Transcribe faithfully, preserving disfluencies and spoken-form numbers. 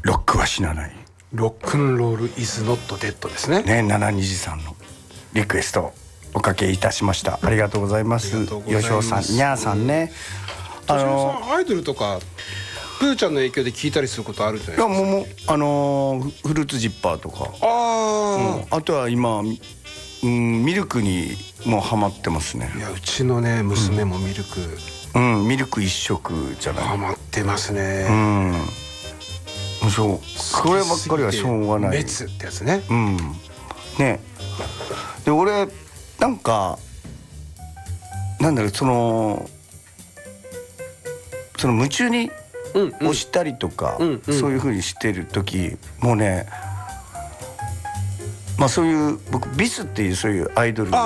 ロックは死なない。 ロックンロールイズノットデッドですね。 ね、ななにじさんのリクエストおかけいたしました。ありがとうございます。吉尾さん、にゃーさんね。 あのアイドルとかプーちゃんの影響で聞いたりすることあるんじゃないですか。 いやもうあのー、フルーツジッパーとか、 あ、 うん、あとは今、うん、ミルクにもうハマってますね。 いやうちのね娘もミルク、 うんうん、ミルク一色じゃない。 ハマってますね。 うん、そうこればっかりはしょうがない。 メツってやつね。 うんね。で俺なんかなんだろう、そのその夢中に押したりとか、うんうん、そういう風にしてる時もうね、まあそういう僕ビスっていうそういうアイドル